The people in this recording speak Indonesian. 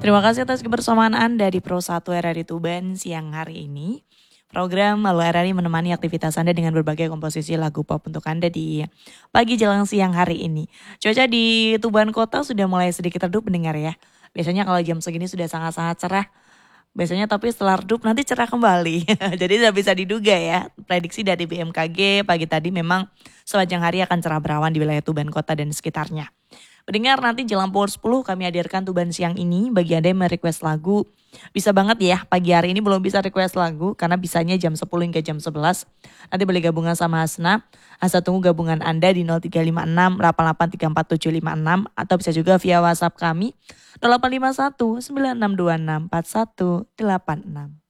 Terima kasih atas kebersamaan Anda di Pro 1 RRI Tuban siang hari ini. Program Malu RRI menemani aktivitas Anda dengan berbagai komposisi lagu pop untuk Anda di pagi jelang siang hari ini. Cuaca di Tuban Kota sudah mulai sedikit redup mendengar ya. Biasanya kalau jam segini sudah sangat-sangat cerah. Biasanya tapi setelah redup nanti cerah kembali. Jadi sudah bisa diduga ya. Prediksi dari BMKG pagi tadi memang sepanjang hari akan cerah berawan di wilayah Tuban Kota dan sekitarnya. Pendengar, nanti jelang pukul 10 kami hadirkan Tuban siang ini. Bagi Anda yang merequest lagu, bisa banget ya. Pagi hari ini belum bisa request lagu karena bisanya jam 10 hingga jam 11. Nanti boleh gabungan sama Hasna. Asa tunggu gabungan Anda di 0356 8834 756 atau bisa juga via WhatsApp kami 0851 9626 4186.